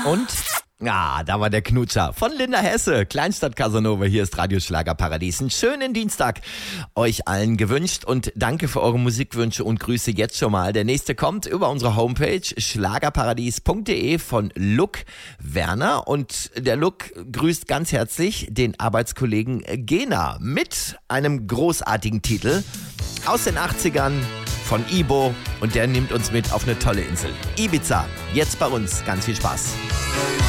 Und? Ah, da war der Knutscher von Linda Hesse. Kleinstadt Casanova, hier ist Radio Schlagerparadies. Einen schönen Dienstag euch allen gewünscht und danke für eure Musikwünsche und Grüße jetzt schon mal. Der nächste kommt über unsere Homepage schlagerparadies.de von Luc Werner und der Luc grüßt ganz herzlich den Arbeitskollegen Gena mit einem großartigen Titel aus den 80ern von Ibo und der nimmt uns mit auf eine tolle Insel. Ibiza, jetzt bei uns. Ganz viel Spaß.